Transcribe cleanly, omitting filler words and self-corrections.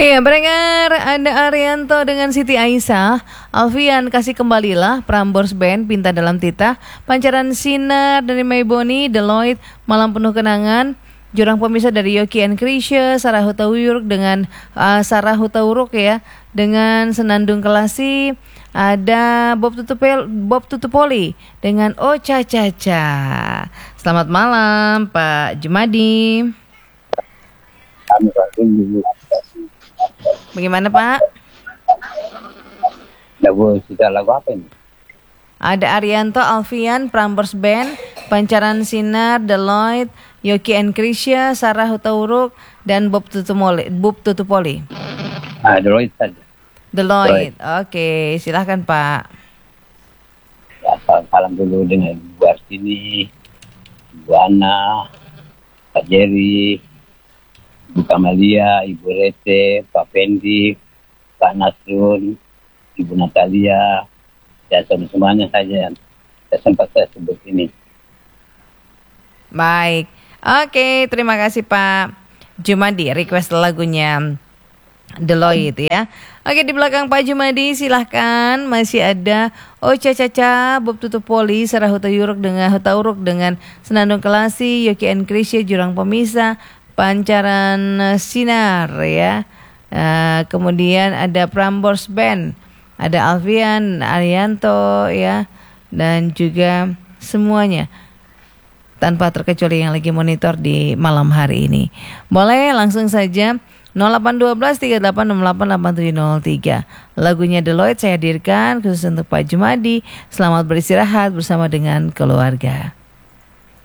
Iya, pendengar, ada Arianto dengan Siti Aisyah, Alfian Kasih Kembalilah, Prambors Band, Pinta Dalam Titah, Pancaran Sinar dari Mayboni, Deloitte, Malam Penuh Kenangan, Jurang Pemisah dari Yoki and Krisya, Sarah Hutauruk dengan ya, dengan Senandung Kelasi, ada Bob Tutupoli dengan Oh Cha Cha Cha. Selamat malam, Pak Jumadi. Bagaimana, Pak? Lagu apa ini? Ada Arianto, Alfian, Prambors Band, Pancaran Sinar, Deloitte, Yoki and Krisya, Sarah Hutauruk, dan Bob Tutupoli. Deloitte saja. Deloitte. Oke, silahkan Pak. Ya, salam dulu dengan Bu Artini, Bu Ana, Pak Jerry, Bu Kamalia, Ibu Rete, Pak Pendi, Pak Nasrun, Ibu Natalia, ya semuanya saja yang sempat saya sebut ini. Baik, oke, terima kasih Pak Jumadi, request lagunya Deloitte ya. Oke, di belakang Pak Jumadi silahkan, masih ada Oh Cha Cha Cha, Bob Tutupoli, Sarah Hutauruk dengan Senandung Kelasi, Yoki and Krisya, Jurang Pemisah, Pancaran Sinar ya. Kemudian ada Prambors Band, ada Alfian, Arianto ya, dan juga semuanya tanpa terkecuali yang lagi monitor di malam hari ini. Boleh langsung saja 0812 3868 8703. Lagunya Deloitte saya hadirkan khusus untuk Pak Jumadi. Selamat beristirahat bersama dengan keluarga.